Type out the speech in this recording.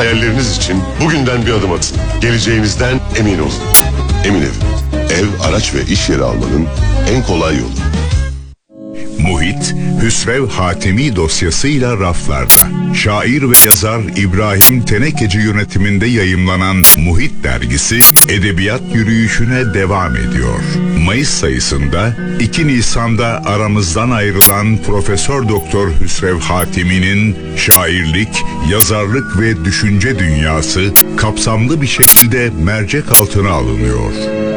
hayalleriniz için bugünden bir adım atın. Geleceğinizden emin olun. Emin Ev, araç ve iş yeri almanın en kolay yolu. Muhit, Hüsrev Hatemi dosyasıyla raflarda. Şair ve yazar İbrahim Tenekeci yönetiminde yayımlanan Muhit dergisi edebiyat yürüyüşüne devam ediyor. Mayıs sayısında 2 Nisan'da aramızdan ayrılan Profesör Doktor Hüsrev Hatemi'nin şairlik, yazarlık ve düşünce dünyası kapsamlı bir şekilde mercek altına alınıyor.